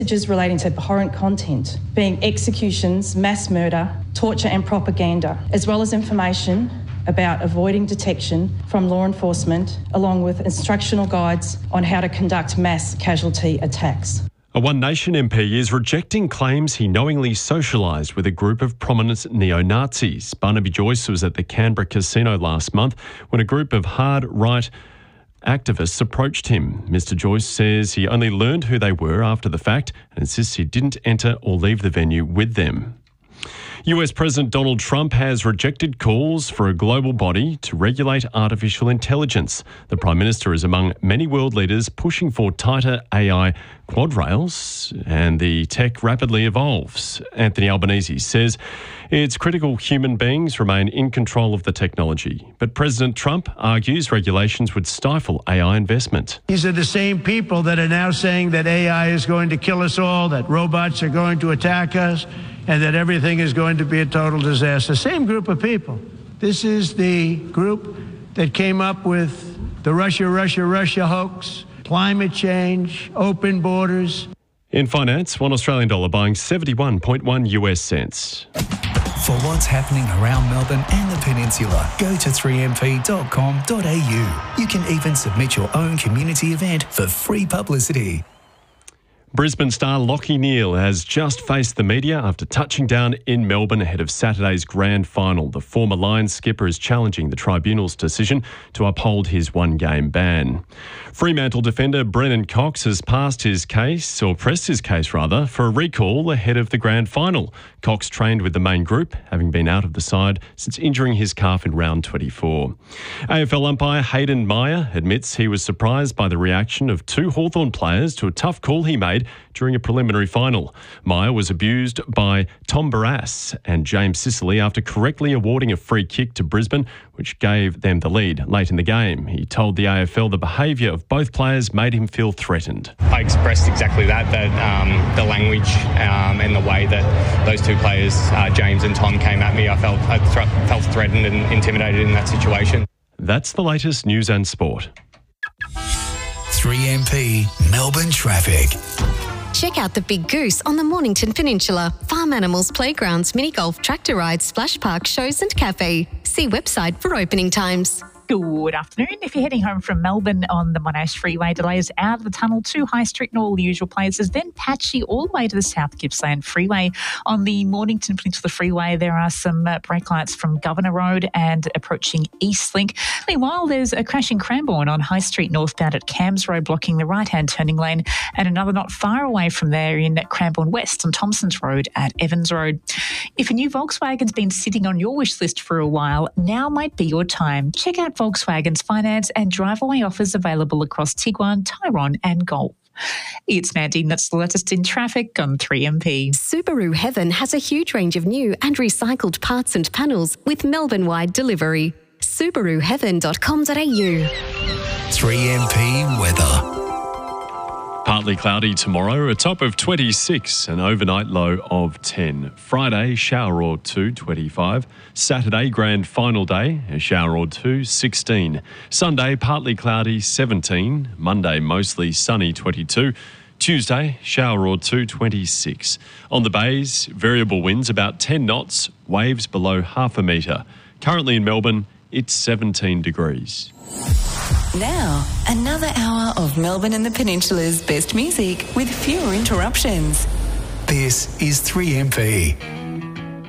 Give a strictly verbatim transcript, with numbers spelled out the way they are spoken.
Messages relating to abhorrent content, being executions, mass murder, torture and propaganda, as well as information about avoiding detection from law enforcement, along with instructional guides on how to conduct mass casualty attacks. A One Nation M P is rejecting claims he knowingly socialised with a group of prominent neo-Nazis. Barnaby Joyce was at the Canberra casino last month when a group of hard-right activists approached him. Mister Joyce says he only learned who they were after the fact and insists he didn't enter or leave the venue with them. U S President Donald Trump has rejected calls for a global body to regulate artificial intelligence. The Prime Minister is among many world leaders pushing for tighter A I quad rails, and the tech rapidly evolves. Anthony Albanese says it's critical human beings remain in control of the technology. But President Trump argues regulations would stifle A I investment. These are the same people that are now saying that A I is going to kill us all, that robots are going to attack us, and that everything is going to be a total disaster. Same group of people. This is the group that came up with the Russia, Russia, Russia hoax, climate change, open borders. In finance, one Australian dollar buying seventy-one point one US cents. For what's happening around Melbourne and the Peninsula, go to three m p dot com dot a u. You can even submit your own community event for free publicity. Brisbane star Lachie Neale has just faced the media after touching down in Melbourne ahead of Saturday's grand final. The former Lions skipper is challenging the tribunal's decision to uphold his one-game ban. Fremantle defender Brennan Cox has passed his case, or pressed his case rather, for a recall ahead of the grand final. Cox trained with the main group, having been out of the side since injuring his calf in round twenty-four. A F L umpire Hayden Meyer admits he was surprised by the reaction of two Hawthorn players to a tough call he made during a preliminary final. Meyer was abused by Tom Barrass and James Sicily after correctly awarding a free kick to Brisbane, which gave them the lead late in the game. He told the A F L the behaviour of both players made him feel threatened. I expressed exactly that, that um, the language um, and the way that those two players, uh, James and Tom, came at me, I felt, I th- felt threatened and intimidated in that situation. That's the latest news and sport. three M P Melbourne traffic. Check out the Big Goose on the Mornington Peninsula. Farm animals, playgrounds, mini golf, tractor rides, splash park, shows and cafe. See website for opening times. Good afternoon. If you're heading home from Melbourne on the Monash Freeway, delays out of the tunnel to High Street and all the usual places, then patchy all the way to the South Gippsland Freeway. On the Mornington Peninsula Freeway, there are some uh, brake lights from Governor Road and approaching Eastlink. Meanwhile, there's a crash in Cranbourne on High Street northbound at Cams Road, blocking the right-hand turning lane, and another not far away from there in Cranbourne West on Thompson's Road at Evans Road. If a new Volkswagen's been sitting on your wish list for a while, now might be your time. Check out Volkswagen's finance and drive-away offers available across Tiguan, Tyrone and Golf. It's Mandy, that's the latest in traffic on three M P. Subaru Heaven has a huge range of new and recycled parts and panels with Melbourne-wide delivery. Subaru Heaven dot com dot a u. three M P weather. Partly cloudy tomorrow, a top of twenty-six, an overnight low of ten. Friday, shower or two, twenty-five. Saturday, grand final day, a shower or two, sixteen. Sunday, partly cloudy, seventeen. Monday, mostly sunny, twenty-two. Tuesday, shower or two, twenty-six. On the bays, variable winds about ten knots, waves below half a metre. Currently in Melbourne, it's seventeen degrees. Now, another hour of Melbourne and the Peninsula's best music with fewer interruptions. This is three M P.